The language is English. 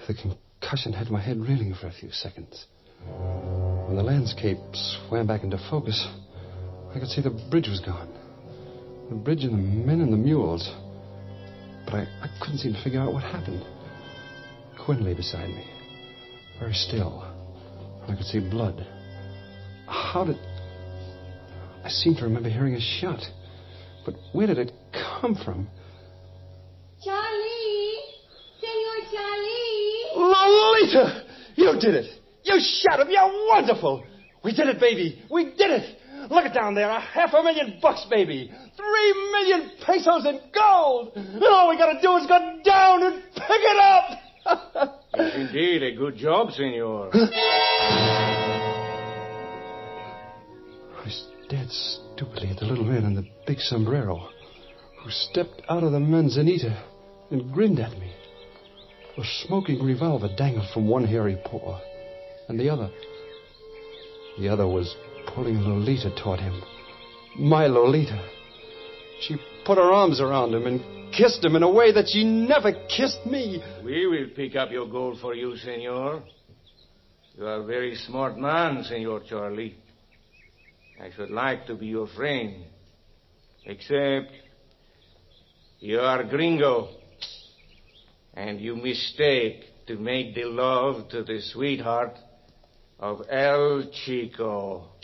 The concussion had my head reeling for a few seconds. When the landscape swam back into focus, I could see the bridge was gone. The bridge and the men and the mules. But I couldn't seem to figure out what happened. Quinn lay beside me, very still. And I could see blood. How did... I seem to remember hearing a shot. But where did it come from? Charlie! Senor Charlie! Lolita! You did it! You shot him! You're wonderful! We did it, baby! We did it! Look it down there, $500,000, baby! 3 million pesos in gold! And all we gotta do is go down and pick it up! Yes, indeed, a good job, senor. I stared stupidly at the little man in the big sombrero, who stepped out of the manzanita and grinned at me. A smoking revolver dangled from one hairy paw, and the other was pulling Lolita toward him. My Lolita. She put her arms around him and kissed him in a way that she never kissed me. We will pick up your gold for you, senor. You are a very smart man, Senor Charlie. I should like to be your friend. Except you are gringo. And you mistake to make the love to the sweetheart of El Chico.